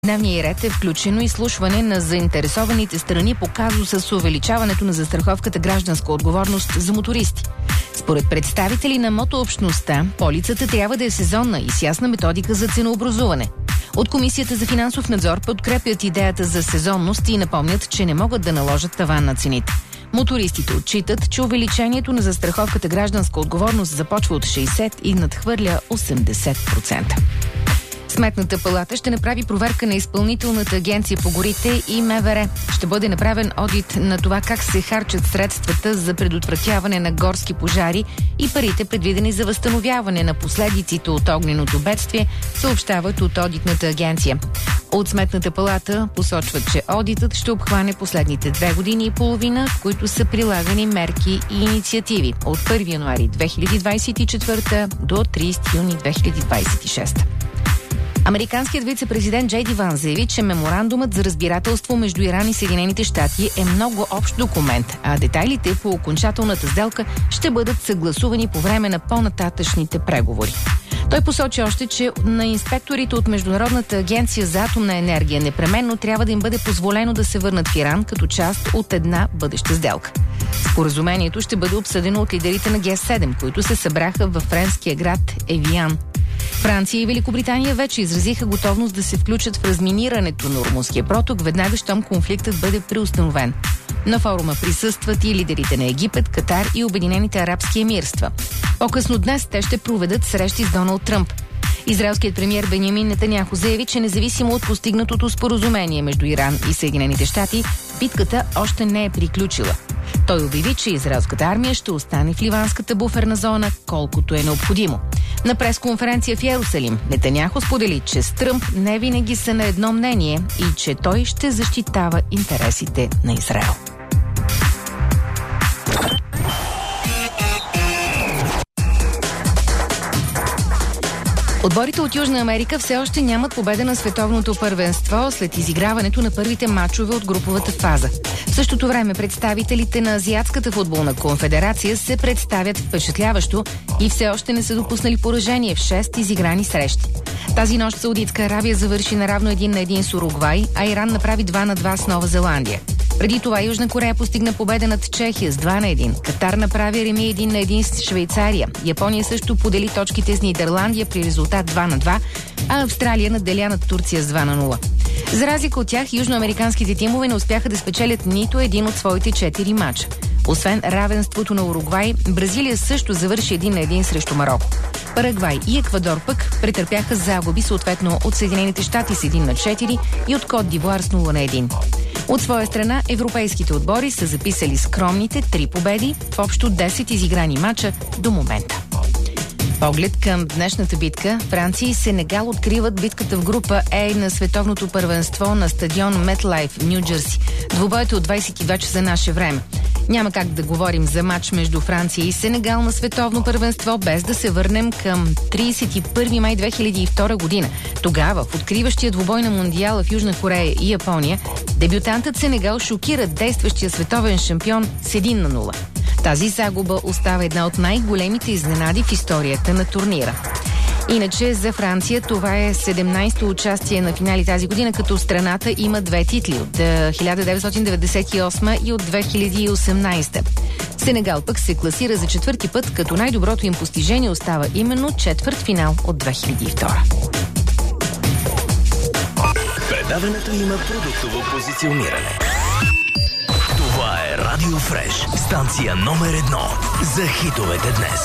дневния ред е включено изслушване на заинтересованите страни по казуса с увеличаването на застраховката гражданска отговорност за мотористи. Според представители на мотообщността, полицата трябва да е сезонна и с ясна методика за ценообразуване. От Комисията за финансов надзор подкрепят идеята за сезонност и напомнят, че не могат да наложат таван на цените. Мотористите отчитат, че увеличението на застраховката гражданска отговорност започва от 60 и надхвърля 80%. Сметната палата ще направи проверка на Изпълнителната агенция по горите и МВР. Ще бъде направен одит на това как се харчат средствата за предотвратяване на горски пожари и парите, предвидени за възстановяване на последиците от огненото бедствие, съобщават от одитната агенция. От Сметната палата посочват, че одитът ще обхване последните 2 години и половина, в които са прилагани мерки и инициативи от 1 януари 2024 до 30 юни 2026. Американският вице-президент Джей Ди Ванс заяви, че меморандумът за разбирателство между Иран и Съединените щати е много общ документ, а детайлите по окончателната сделка ще бъдат съгласувани по време на по-нататъчните преговори. Той посочи още, че на инспекторите от Международната агенция за атомна енергия непременно трябва да им бъде позволено да се върнат в Иран като част от една бъдеща сделка. Споразумението ще бъде обсъдено от лидерите на Г7, които се събраха във френския град Евиан. Франция и Великобритания вече изразиха готовност да се включат в разминирането на Ормузския проток, веднага щом конфликтът бъде преустановен. На форума присъстват и лидерите на Египет, Катар и Обединените арабски емирства. По-късно днес те ще проведат срещи с Доналд Тръмп. Израелският премиер Бенямин Нетаняху заяви, че независимо от постигнатото споразумение между Иран и Съединените щати, битката още не е приключила. Той обяви, че израелската армия ще остане в ливанската буферна зона, колкото е необходимо. На пресконференция в Йерусалим Нетаняху сподели, че с Тръмп не винаги са на едно мнение и че той ще защитава интересите на Израел. Отборите от Южна Америка все още нямат победа на световното първенство след изиграването на първите мачове от груповата фаза. В същото време представителите на Азиатската футболна конфедерация се представят впечатляващо и все още не са допуснали поражение в 6 изиграни срещи. Тази нощ Саудитска Аравия завърши наравно 1-1 с Уругвай, а Иран направи 2-2 с Нова Зеландия. Преди това Южна Корея постигна победа над Чехия с 2-1. Катар направи реми 1-1 с Швейцария. Япония също подели точките с Нидерландия при резултат 2-2, а Австралия надделя над Турция с 2-0. За разлика от тях, южноамериканските тимове не успяха да спечелят нито един от своите 4 мача. Освен равенството на Уругвай, Бразилия също завърши 1-1 срещу Мароко. Парагвай и Еквадор пък претърпяха загуби съответно от Съединените щати с 1-4 и от Кот д'Ивуар с 0-1. От своя страна, европейските отбори са записали скромните 3 победи в общо 10 изиграни мача до момента. Поглед към днешната битка, Франция и Сенегал откриват битката в група А на световното първенство на стадион MetLife в Ню-Джерси. Двубоят е от 22 часа наше време. Няма как да говорим за матч между Франция и Сенегал на световно първенство, без да се върнем към 31 май 2002 година. Тогава, в откриващия двубой на Мондиала в Южна Корея и Япония, дебютантът Сенегал шокира действащия световен шампион с 1-0. Тази загуба остава една от най-големите изненади в историята на турнира. Иначе за Франция това е 17-то участие на финали тази година, като страната има 2 титли от 1998 и от 2018. Сенегал пък се класира за 4-ти път, като най-доброто им постижение остава именно четвъртфинал от 2002. Предаването има продуктово позициониране. Това е Радио Фреш, станция номер 1 за хитовете днес.